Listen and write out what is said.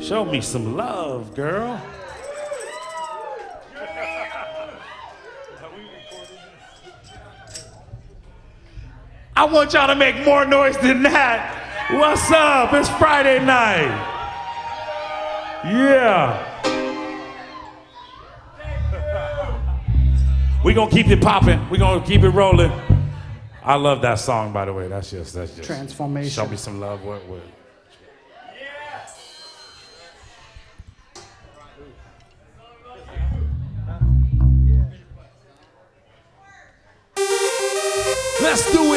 Show me some love, girl. I want y'all to make more noise than that. What's up? It's Friday night. Yeah. We're going to keep it popping. We're going to keep it rolling. I love that song, by the way. That's just Transformation. Show me some love. What? Let's do it.